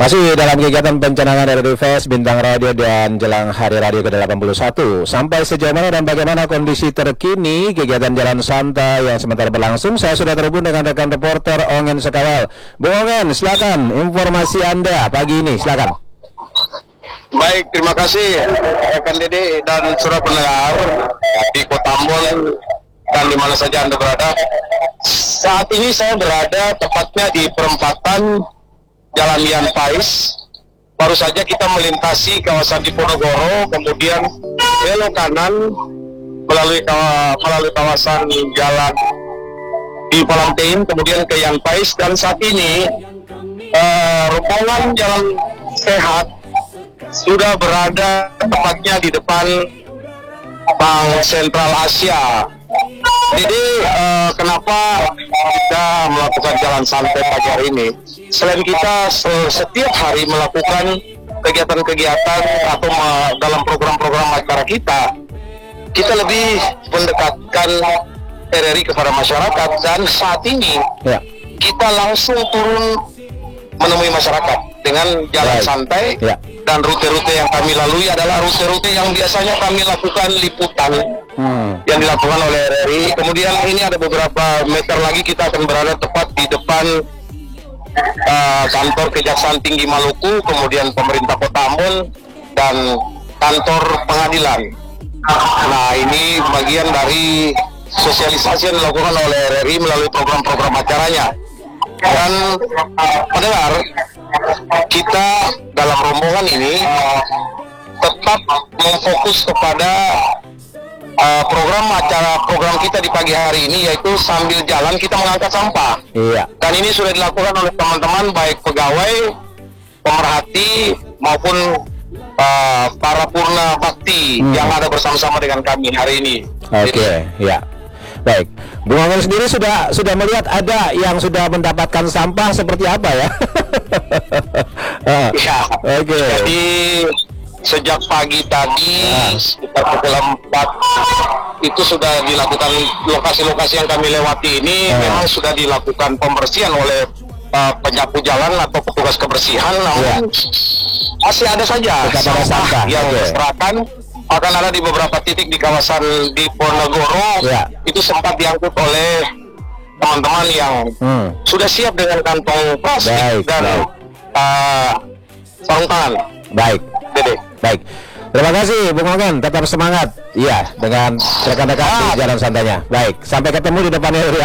Masih dalam kegiatan pencanangan Radio Fest, Bintang Radio dan Jelang Hari Radio ke-81. Sampai sejauh mana dan bagaimana kondisi terkini kegiatan Jalan Santai yang sementara berlangsung? Saya sudah terhubung dengan rekan reporter Ongen Sekawal. Bung Ongen, silakan informasi Anda pagi ini, silakan. Baik, terima kasih rekan Dede dan saudara pendengar di Kota Ambon dan di mana saja Anda berada. Saat ini saya berada tepatnya di perempatan Jalan Yan Pais. Baru saja kita melintasi kawasan Diponegoro, kemudian belok kanan melalui kawasan Jalan di Palantein, kemudian ke Yan Pais. Dan saat ini rombongan Jalan Sehat sudah berada tepatnya di depan Bank Sentral Asia. Jadi kenapa kita melakukan jalan santai pagi hari ini? Selain kita setiap hari melakukan kegiatan-kegiatan atau dalam program-program acara kita lebih mendekatkan RRI kepada masyarakat. Dan saat ini kita langsung turun menemui masyarakat dengan jalan santai. Dan rute-rute yang kami lalui adalah rute-rute yang biasanya kami lakukan liputan yang dilakukan oleh RRI. Kemudian ini ada beberapa meter lagi kita akan berada tepat di depan kantor Kejaksaan Tinggi Maluku, kemudian pemerintah Kota Ambon dan kantor pengadilan. Nah, ini bagian dari sosialisasi yang dilakukan oleh RRI melalui program-program acaranya. Dan pendengar, kita dalam rombongan ini tetap memfokus kepada program kita di pagi hari ini, yaitu sambil jalan kita mengangkat sampah. Dan ini sudah dilakukan oleh teman-teman baik pegawai, pemerhati maupun para purna bakti yang ada bersama-sama dengan kami hari ini. Baik, Bung Ongen sendiri sudah melihat ada yang sudah mendapatkan sampah seperti apa ya? Jadi sejak pagi tadi sekitar pukul 4 itu sudah dilakukan, lokasi-lokasi yang kami lewati ini memang sudah dilakukan pembersihan oleh penyapu jalan atau petugas kebersihan, namun masih ada saja sampah yang diserahkan. Akan ada di beberapa titik di kawasan Diponegoro, itu sempat diangkut oleh teman-teman yang sudah siap dengan kantong plastik dan sarung tangan. Baik. Terima kasih Bung Ongen, tetap semangat. Iya, dengan rekan-rekan di jalan santainya. Baik, sampai ketemu di depan RRI